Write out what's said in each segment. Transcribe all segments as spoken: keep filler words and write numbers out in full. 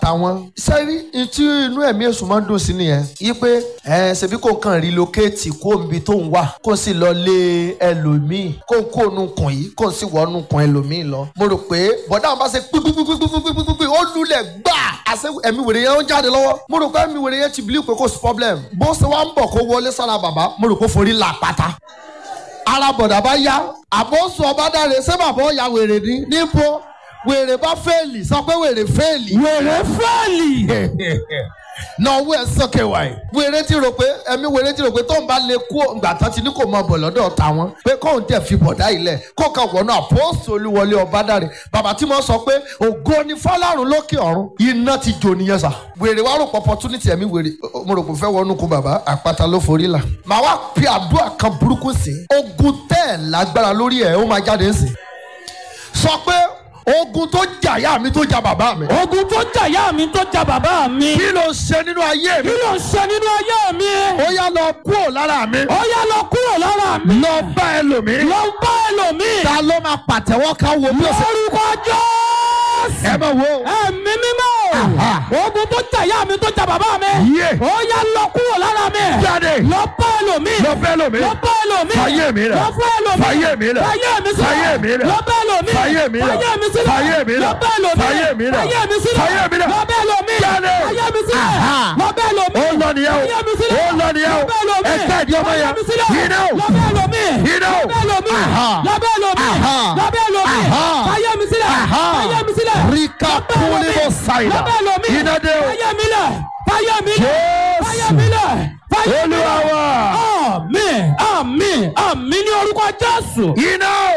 tàwọn. sẹ́rí tí inú ẹ̀mí èṣù máa ń dùn sí nìyẹn yí pé ẹ ṣebí kò kàn relocate kó níbi tó ń wà kó sì lọ lé ẹlòmíì kó ń kó nu kùn yìí kó sì wọnú kùn ẹlòmíì lọ. mo rò pé bọ̀dá àwọn bá ṣe pípípípípípípípí ó lulẹ̀ gbà àṣẹ ẹ̀mí wèrè yẹn ó ń jáde lọ́wọ́. mo rò pé ẹ̀mí wèrè yẹn ti believe pé kò sí problem bó ṣe wá ń bọ̀ kó wọlé sára bàbá mo rò pé forí là pátá. ara bọ̀dà bá yá àbọ̀sùn ọba dáre ṣé bàbá ó ya wèrè ní níbo wèrè bá fẹ́ẹ̀lì sọ pé wèrè fẹ́ẹ̀lì. wèrè fẹ́ẹ̀lì. náà owó ẹ̀ sọ́kẹ̀ wáyé. wèrè ti rò pé ẹ̀mí wèrè ti rò pé tóun bá lè kú ìgbà tán ti ní kò mọ bọ̀ lọ́dọ̀ tàwọn pé kóun tẹ̀ fi bọ̀dá ilẹ̀ kó kàn wọnú àpòsù olúwọlé ọbádàrẹ bàbá tí mo sọ pé ògo ni fọlárun lókè ọ̀run iná ti jò nìyẹn sà. wèrè wá rò pọ̀ opportunity ẹ̀mí wèrè mo rò pé fẹ́ wọnú kú bàbá àpáta ló forí là. màá wá pe àdúrà kan burúkú sí ogun tẹ́ ẹ̀ lágbára lórí ẹ̀ ó máa jáde sí. sọ pé ogun tó jà yá mi tó jà bàbá mi. ogun tó jà yá mi tó jà bàbá mi. kí ló ṣe nínú ayé mi. kí ló ṣe nínú ayé mi. ó yá lọ kúrò lára mi. ó yá lọ kúrò lára mi. lọ bá ẹlòmíì. lọ bá ẹlòmíì. ta ló máa pàtẹ́wọ́ ká wo bí ó ṣe. lórúkọ Jésù. ẹ máa wo. ẹ̀mí mímọ́. ogun tó jà yá mi tó jà bàbá mi. Yé. ó yá lọ kúrò lára mi. jáde. lọ bá ẹlòmíì. lọ bá ẹlòmíì. lọ bá ẹlòmíì. fàyè mi rẹ̀. lọ bá ẹlòmíì. fàyè mi rẹ̀. fàyè mi sílẹ̀. fàyè mi rẹ̀. lọ bá ẹlòmíì. fàyè mi rẹ̀. fàyè mi sílẹ̀. fàyè mi rẹ̀. lọ bá ẹlòmíì. fàyè mi rẹ̀. fàyè mi sílẹ̀. fàyè mi rẹ̀. lọ bá ẹlòmíì. jáde. fàyè mi sílẹ̀. Aha. lọ bá ẹlòmíì. ó lọ nìyẹn o. fàyè mi sílẹ̀. ó lọ nìyẹn o. lọ bá ẹlòmíì. ẹ tẹ́ ìdí ọmọ yẹn. fàyè mi sílẹ̀. yìí náà. lọ bá ẹlòmíì. yìí náà. lọ bá ẹlòmíì. Aha. lọ bá ẹlòmíì. Aha. lọ bá ẹlòmíì. Aha. fàyè mi sílẹ̀. Aha. fàyè mi sílẹ̀. Rika lọ bá ẹlòmíì. Pulimo Saida. lọ bá ẹlòmíì. Iná dé o. fàyè mi lẹ̀. fàyè mi lẹ̀. Jésù. fàyè mi lẹ̀. fàyè mi Olúwa lẹ̀. wa. àmín àmín àmín ní orúkọ Jésù. yìí náà.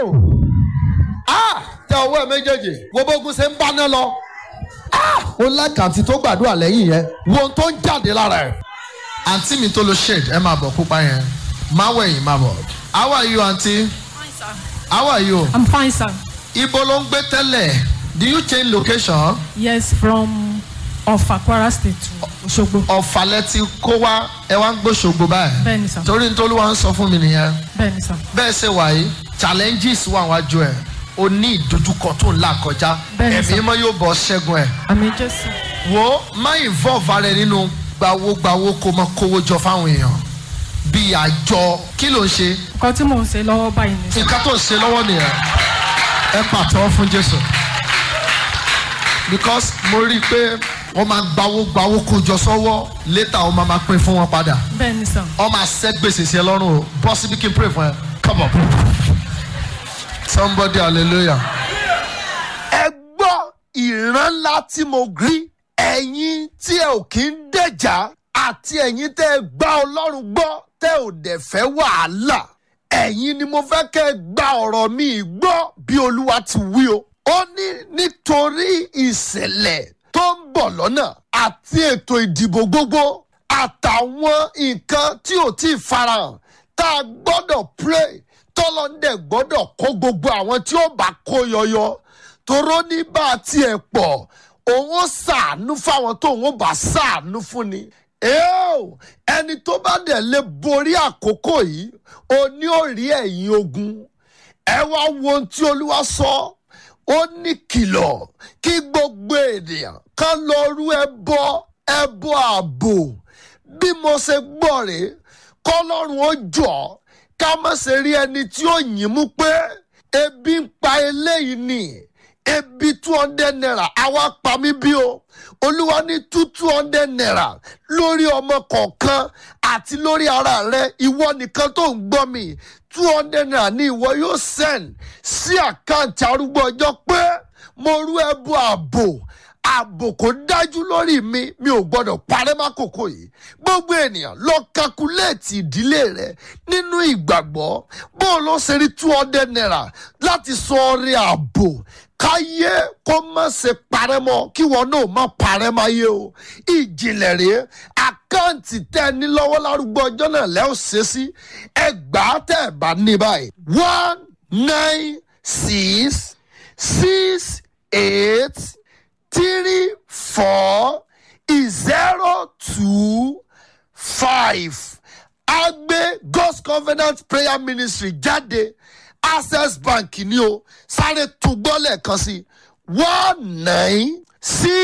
ah tẹ ọwọ́ ẹ méjèèjì wo bógun ṣe ń bá náà lọ. ah ó lákàntì tó gbàdúrà lẹ́yìn yẹn wo ohun tó ń jáde lára ẹ̀. àǹtí mi tó lo shade ẹ máa bọ̀ pupa yẹn máa wẹ̀yìn máa bọ̀. how are you aunty? Fine, sir. how are you? I'm fine, sir. ibo ló ń gbé tẹ́lẹ̀ do you change location? Yes, from Ọ̀fà, Kwara State to Òṣogbo. ọ̀fàlẹ́ ti kó wá ẹ wá ń gbóṣogbo báyìí. Bẹ́ẹ̀ni, sir. torí nítorí wàá ń sọ fún mi nìyẹn. Bẹ́ẹ̀ni, sir. bẹ́ẹ̀ ṣe wà yìí challenges wà wájú ẹ̀ o ní ìdojúkọ tó ń là kọjá Bẹ́ẹ̀ni, ẹ̀mí sir. mọ́ yóò bọ́ ṣẹ́gun ẹ̀. Àmín Jésù. wo má involve ara ẹ nínú gbawógbawó kó mọ kówó jọ fáwọn èèyàn bíi àjọ kí ló ń ṣe Nǹkan tí mò ń ṣe lọ́wọ́ báyìí ni. nǹkan tó ń ṣe lọ́wọ́ nìyẹn ẹ pàtẹ́wọ́ fún Jésù because mo rí i pé wọ́n máa gbawógbawó kó jọ sọ́wọ́ later wọ́n máa máa pín fún wọn padà Bẹ́ẹ̀ni, sir. wọ́n máa ṣẹ́ gbèsè sí ẹ lọ́rùn o bọ́ síbi kí n pray fún ẹ come on somebody hallelujah. ẹ gbọ́ ìran ńlá tí mo rí ẹ̀yin tí ẹ ò kí ń dẹ̀jà àti ẹ̀yin tẹ́ ẹ gbá Ọlọ́run gbọ́ tẹ́ ò dẹ̀ fẹ́ wàhálà ẹ̀yin ni mo fẹ́ kẹ́ ẹ gba ọ̀rọ̀ mi gbọ́ bí Olúwa ti wí o. ó ní nítorí ìṣẹ̀lẹ̀ tó ń bọ̀ lọ́nà àti ètò ìdìbò gbogbo àtàwọn nǹkan tí ò tí ì farahàn tá a gbọ́dọ̀ pray tọ́lọ́ndẹ̀ gbọ́dọ̀ kó gbogbo àwọn tí ó bá kó yọyọ toró ní bá a tiẹ̀ pọ̀ òun ó ṣàánú fáwọn tó òun ó bá ṣàánú fún ni. Eo, ẹni tó bá dẹ̀ lè borí àkókò yìí ó ní ó rí ẹ̀yìn ogun ẹ wá wo ohun tí Olúwa sọ ó ní kìlọ̀ kí gbogbo ènìyàn kan lọ rú ẹbọ ẹbọ ààbò bí mo ṣe gbọ́ rèé kọ́lọ́run ó jọ ká má ṣe rí ẹni tí ó yìn mú pé ebi ń pa eléyìí ni ebi two hundred naira àwa pa mí bí o Olúwa ní two two hundred naira lórí ọmọ kọ̀ọ̀kan àti lórí ara rẹ ìwọ nìkan tó ń gbọ́ mi two hundred naira ní ìwọ yóò send sí àkáǹtì arúgbó ọjọ́ pé mo rú ẹbọ ààbò ààbò kò dájú lórí mi mi ò gbọdọ̀ parẹ́ mákòókò yìí gbogbo ènìyàn lọ kakuléètì ìdílé rẹ nínú ìgbàgbọ́ bó o lọ ṣe rí two hundred naira láti sọ ọrẹ ààbò káyé kó má ṣe parẹ́ mọ́ kí wọn náà má parẹ́ máyé o ìjìnlẹ̀ rèé àkáǹtì tẹ́ ẹ ní lọ́wọ́ lárúgbó ọjọ́ náà lẹ́ ò ṣe sí ẹgbàá tẹ́ ẹ bá ní báyìí one nine six six eight three four zero two five agbe God's Covenant Prayer Ministry jáde Access Bank ni o sáré túgbọ́ lẹ́ẹ̀kan sí one nine six.